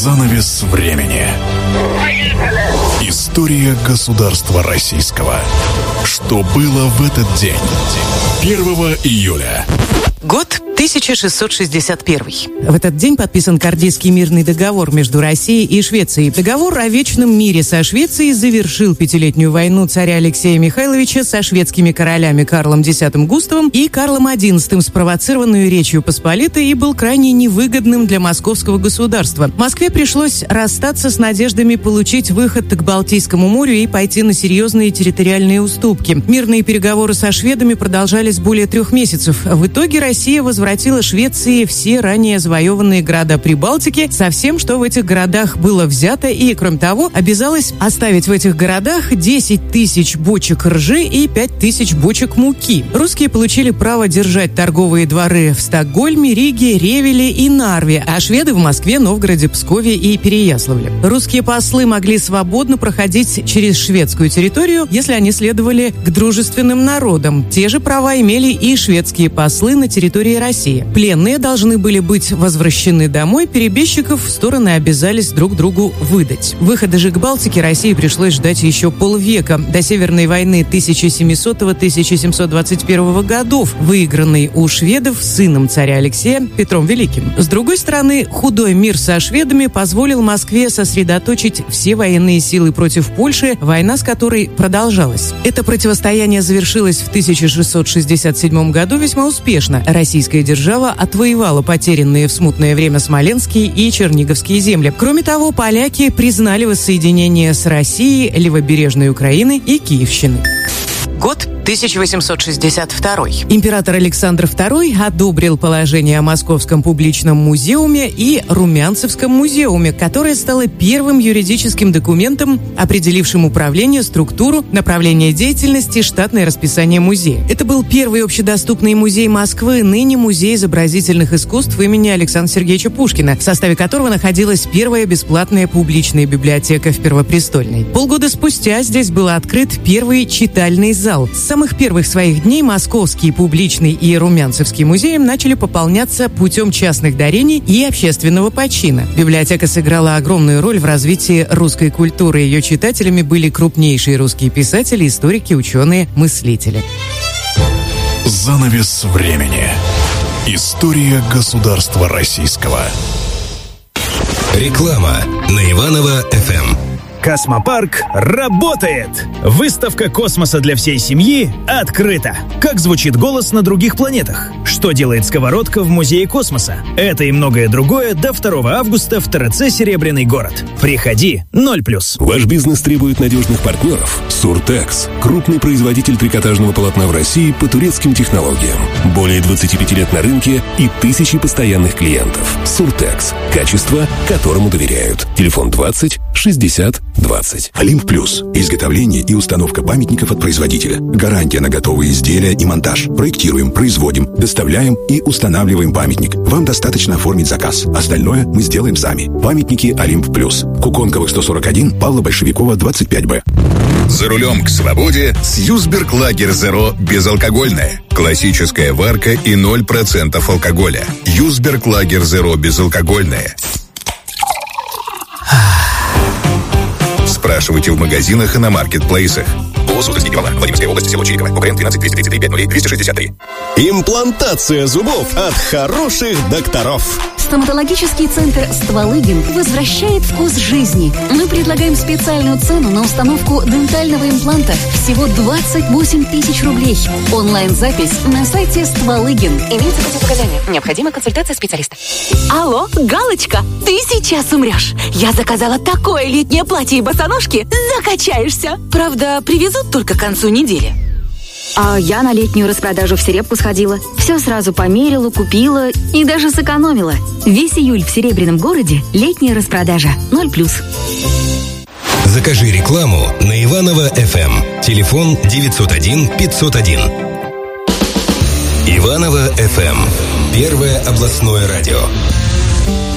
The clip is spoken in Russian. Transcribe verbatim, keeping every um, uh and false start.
Занавес времени. История государства российского. Что было в этот день? первого июля. Год тысяча шестьсот шестьдесят первый. В этот день подписан Кардильский мирный договор между Россией и Швецией. Договор о вечном мире со Швецией завершил пятилетнюю войну царя Алексея Михайловича со шведскими королями Карлом X Густавом и Карлом одиннадцатым, спровоцированную Речью Посполитой, и был крайне невыгодным для московского государства. Москве пришлось расстаться с надеждами получить выход к Балтийскому морю и пойти на серьезные территориальные уступки. Мирные переговоры со шведами продолжались более трех месяцев. В итоге Россия возвратила Швеции все ранее завоеванные города Прибалтики со всем, что в этих городах было взято, и, кроме того, обязалась оставить в этих городах десять тысяч бочек ржи и пять тысяч бочек муки. Русские получили право держать торговые дворы в Стокгольме, Риге, Ревеле и Нарве, а шведы в Москве, Новгороде, Пскове и Переяславле. Русские послы могли свободно проходить через шведскую территорию, если они следовали к дружественным народам. Те же права имели и шведские послы на территории России. Пленные должны были быть возвращены домой, перебежчиков стороны обязались друг другу выдать. Выхода же к Балтике России пришлось ждать еще полвека, до Северной войны тысяча семисотого — тысяча семьсот двадцать первого годов, выигранной у шведов сыном царя Алексея Петром Великим. С другой стороны, худой мир со шведами позволил Москве сосредоточить все военные силы против Польши, война с которой продолжалась. Это противостояние завершилось в тысяча шестьсот шестьдесят седьмом году весьма успешно. Российская держава отвоевала потерянные в смутное время Смоленские и Черниговские земли. Кроме того, поляки признали воссоединение с Россией левобережной Украины и Киевщины. Год тысяча восемьсот шестьдесят второй. Император Александр второй одобрил положение о Московском публичном музеуме и Румянцевском музеуме, которое стало первым юридическим документом, определившим управление, структуру, направление деятельности, штатное расписание музея. Это был первый общедоступный музей Москвы, ныне Музей изобразительных искусств имени Александра Сергеевича Пушкина, в составе которого находилась первая бесплатная публичная библиотека в Первопрестольной. Полгода спустя здесь был открыт первый читальный зал. С самых первых своих дней Московский публичный и Румянцевский музеи начали пополняться путем частных дарений и общественного почина. Библиотека сыграла огромную роль в развитии русской культуры. Ее читателями были крупнейшие русские писатели, историки, ученые, мыслители. Занавес времени. История государства российского. Реклама на Иваново-эф эм. Космопарк работает! Выставка космоса для всей семьи открыта. Как звучит голос на других планетах? Что делает сковородка в Музее космоса? Это и многое другое до второго августа в ТРЦ «Серебряный город». Приходи, ноль плюс. Ваш бизнес требует надежных партнеров? Суртекс – крупный производитель трикотажного полотна в России по турецким технологиям. Более двадцати пяти лет на рынке и тысячи постоянных клиентов. Суртекс – качество, которому доверяют. Телефон двадцать шестьдесят двадцать. Олимп Плюс. Изготовление и установка памятников от производителя. Гарантия на готовые изделия и монтаж. Проектируем, производим, доставляем и устанавливаем памятник. Вам достаточно оформить заказ. Остальное мы сделаем сами. Памятники Олимп Плюс. Куконковых сто сорок один, Павла Большевикова двадцать пять бэ. За рулем к свободе с Юсберг Лагер Зеро безалкогольное. Классическая варка и ноль процентов алкоголя. Юсберг Лагер Зеро безалкогольное. Спрашивайте в магазинах и на маркетплейсах. ООО «Снегирова», Владимирская область, село Чириково, УКРН двенадцать двести тридцать три пять ноль двести шестьдесят три. Имплантация зубов от хороших докторов. Стоматологический центр «Стволыгин» возвращает вкус жизни. Мы предлагаем специальную цену на установку дентального импланта всего двадцать восемь тысяч рублей. Онлайн-запись на сайте «Стволыгин». Имеется противопоказания. Необходима консультация специалиста. Алло, Галочка, ты сейчас умрешь. Я заказала такое летнее платье и босоножки. Закачаешься. Правда, привезут только к концу недели. А я на летнюю распродажу в Серебку сходила. Все сразу померила, купила и даже сэкономила. Весь июль в Серебряном городе летняя распродажа. Ноль плюс. Закажи рекламу на Иваново-эф эм. Телефон девятьсот один пятьсот один. Иваново-эф эм. Первое областное радио.